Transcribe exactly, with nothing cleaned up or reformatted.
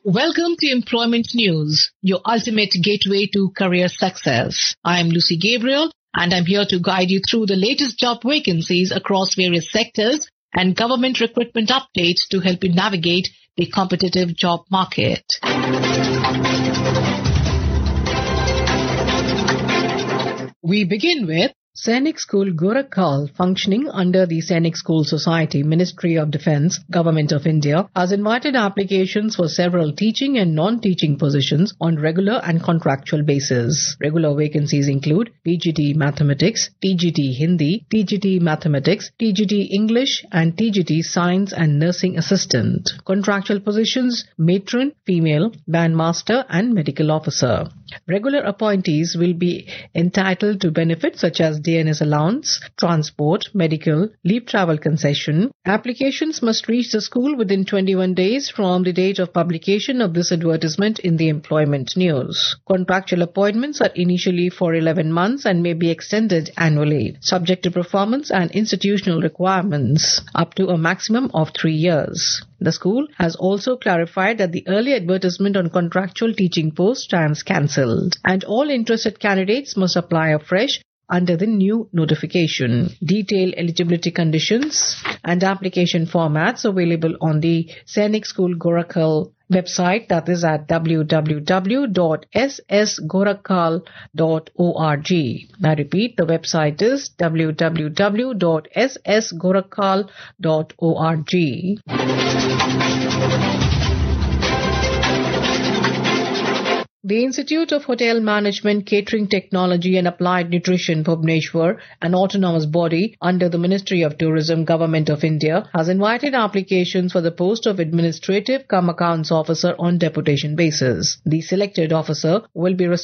Welcome to Employment News, your ultimate gateway to career success. I am Lucy Gabriel, and I'm here to guide you through the latest job vacancies across various sectors and government recruitment updates to help you navigate the competitive job market. We begin with Sainik School Gorakhpur, functioning under the Sainik School Society, Ministry of Defence, Government of India, has invited applications for several teaching and non-teaching positions on regular and contractual basis. Regular vacancies include P G T Mathematics, T G T Hindi, T G T Mathematics, T G T English and T G T Science and Nursing Assistant. Contractual positions, Matron, Female, Bandmaster and Medical Officer. Regular appointees will be entitled to benefits such as D N S allowance, transport, medical, leave travel concession. Applications must reach the school within twenty-one days from the date of publication of this advertisement in the Employment News. Contractual appointments are initially for eleven months and may be extended annually, subject to performance and institutional requirements, up to a maximum of three years. The school has also clarified that the early advertisement on contractual teaching posts stands cancelled, and all interested candidates must apply afresh under the new notification. Detailed eligibility conditions and application formats available on the Sainik School Gorakhpur website, that is at w w w dot s s gorakhpur dot org. I repeat, the website is w w w dot s s gorakhpur dot org. The Institute of Hotel Management, Catering Technology and Applied Nutrition, Bhubaneswar, an autonomous body under the Ministry of Tourism, Government of India, has invited applications for the post of Administrative cum Accounts Officer on deputation basis. The selected officer will be responsible